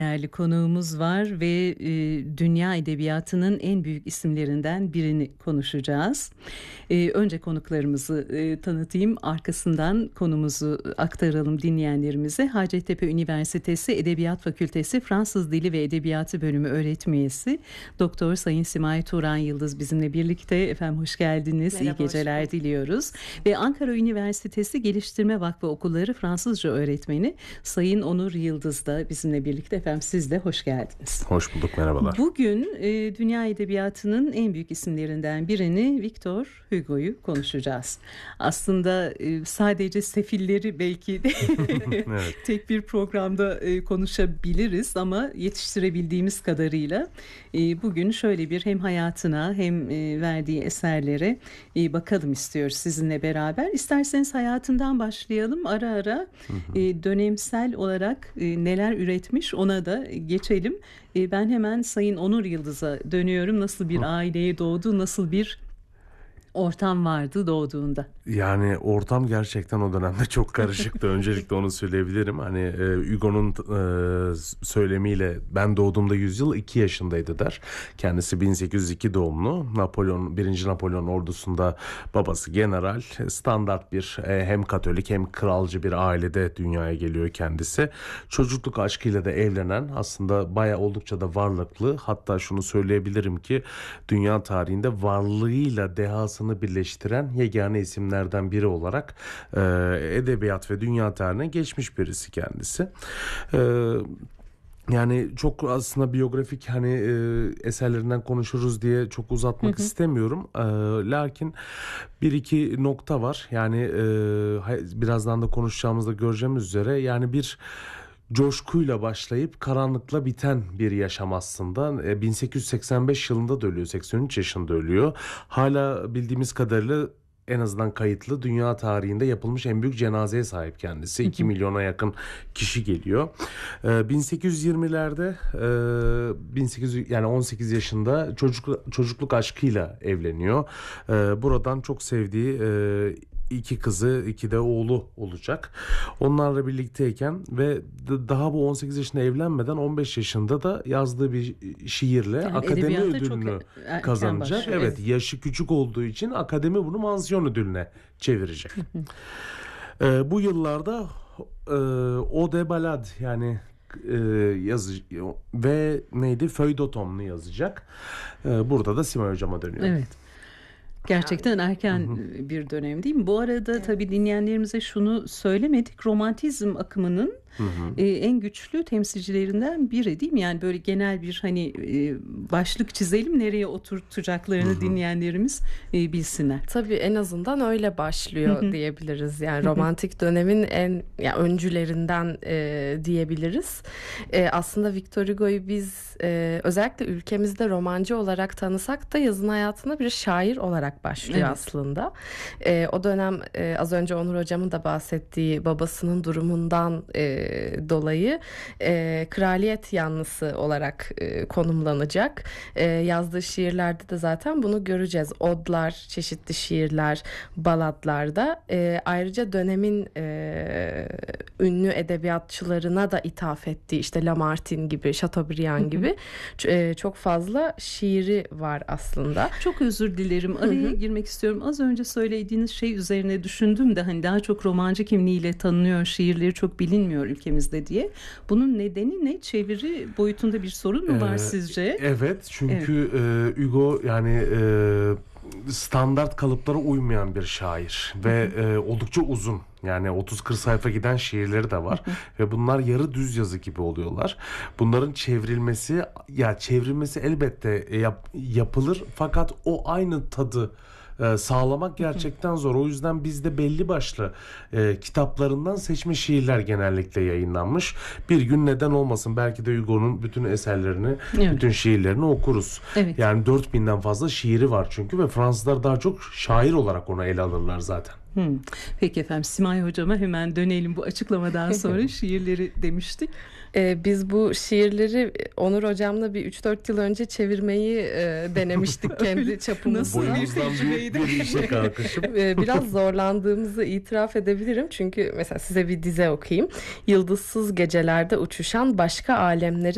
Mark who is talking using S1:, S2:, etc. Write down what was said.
S1: Değerli konuğumuz var ve dünya edebiyatının en büyük isimlerinden birini konuşacağız. Önce konuklarımızı tanıtayım, arkasından konumuzu aktaralım dinleyenlerimize. Hacettepe Üniversitesi Edebiyat Fakültesi Fransız Dili ve Edebiyatı Bölümü öğretim üyesi Doktor Sayın Simay Turan Yıldız bizimle birlikte. Efendim hoş geldiniz.
S2: Merhaba,
S1: İyi geceler diliyoruz. Ve Ankara Üniversitesi Geliştirme Vakfı Okulları Fransızca öğretmeni Sayın Onur Yıldız da bizimle birlikte. Efendim siz de hoş geldiniz.
S3: Hoş bulduk, merhabalar.
S1: Bugün dünya edebiyatının en büyük isimlerinden birini, Victor Hugo'yu konuşacağız. Aslında sadece sefilleri belki
S3: Evet.
S1: tek bir programda konuşabiliriz ama yetiştirebildiğimiz kadarıyla bugün şöyle bir hem hayatına hem verdiği eserlere bakalım istiyoruz sizinle beraber. İsterseniz hayatından başlayalım, ara ara dönemsel olarak neler üretmiş ona da geçelim. Ben hemen Sayın Onur Yıldız'a dönüyorum. Nasıl bir aileye doğdu, nasıl bir ortam vardı doğduğunda?
S3: Yani ortam gerçekten o dönemde çok karışıktı. Öncelikle onu söyleyebilirim. Hani Hugo'nun söylemiyle ben doğduğumda 100 yıl 2 yaşındaydı der. Kendisi 1802 doğumlu. Napolyon, 1. Napolyon ordusunda babası general. Standart bir hem Katolik hem kralcı bir ailede dünyaya geliyor kendisi. Çocukluk aşkıyla da evlenen, aslında bayağı oldukça da varlıklı. Hatta şunu söyleyebilirim ki dünya tarihinde varlığıyla dehasını birleştiren yegane isimlerden biri olarak edebiyat ve dünya tarihine geçmiş birisi kendisi. Yani çok aslında biyografik eserlerinden konuşuruz diye çok uzatmak istemiyorum. Lakin bir iki nokta var. Yani birazdan da konuşacağımızda göreceğimiz üzere yani bir coşkuyla başlayıp karanlıkla biten bir yaşam aslında. 1885 yılında da ölüyor, 83 yaşında ölüyor. Hala bildiğimiz kadarıyla en azından kayıtlı dünya tarihinde yapılmış en büyük cenazeye sahip kendisi. 2 milyona yakın kişi geliyor. 1820'lerde 18 yaşında çocukluk aşkıyla evleniyor. Buradan çok sevdiği 2 kızı, 2 de oğlu olacak. Onlarla birlikteyken ve daha bu 18 yaşında evlenmeden 15 yaşında da yazdığı bir şiirle
S1: Yani
S3: akademi
S1: edebiyata
S3: ödülünü
S1: çok
S3: kazanacak.
S1: başlıyor.
S3: Evet, yaşı küçük olduğu için akademi bunu mansiyon ödülüne çevirecek. Bu yıllarda Ode de Ballade yani ve feuilleton'unu yazacak. Burada da Simay Hocam'a dönüyor.
S1: Evet. Gerçekten erken bir dönem değil mi? Bu arada tabii dinleyenlerimize şunu söylemedik. Romantizm akımının en güçlü temsilcilerinden biri değil mi? Yani böyle genel bir başlık çizelim, nereye oturtacaklarını dinleyenlerimiz bilsinler.
S2: Tabii en azından öyle başlıyor diyebiliriz. Yani romantik dönemin en öncülerinden diyebiliriz. Aslında Victor Hugo'yu biz özellikle ülkemizde romancı olarak tanısak da yazın hayatına bir şair olarak başlıyor aslında. O dönem az önce Onur Hocam'ın da bahsettiği babasının durumundan dolayı kraliyet yanlısı olarak konumlanacak. Yazdığı şiirlerde de zaten bunu göreceğiz. Odlar, çeşitli şiirler, baladlarda. Ayrıca dönemin ünlü edebiyatçılarına da ithaf ettiği, işte Lamartine gibi, Chateaubriand gibi çok fazla şiiri var aslında.
S1: Çok özür dilerim. Araya girmek istiyorum. Az önce söylediğiniz şey üzerine düşündüm de daha çok romancı kimliğiyle tanınıyor, şiirleri çok bilinmiyor ülkemizde diye. Bunun nedeni ne? Çeviri boyutunda bir sorun mu var sizce?
S3: Evet, çünkü Hugo standart kalıplara uymayan bir şair ve oldukça uzun. Yani 30-40 sayfa giden şiirleri de var ve bunlar yarı düz yazı gibi oluyorlar. Bunların çevrilmesi elbette yapılır, fakat o aynı tadı sağlamak gerçekten zor. O yüzden bizde belli başlı kitaplarından seçme şiirler genellikle yayınlanmış. Bir gün neden olmasın, belki de Hugo'nun bütün eserlerini, bütün şiirlerini okuruz.
S1: Evet.
S3: Yani 4000'den fazla şiiri var çünkü ve Fransızlar daha çok şair olarak onu ele alırlar zaten.
S1: Peki efendim, Simay Hocama hemen dönelim bu açıklamadan sonra. Şiirleri demiştik.
S2: Biz bu şiirleri Onur Hocam'la bir 3-4 yıl önce çevirmeyi denemiştik kendi çapımızda.
S3: Boyumuzdan büyük bir işe kalkışıp.
S2: Biraz zorlandığımızı itiraf edebilirim. Çünkü mesela size bir dize okuyayım. Yıldızsız gecelerde uçuşan başka alemlerin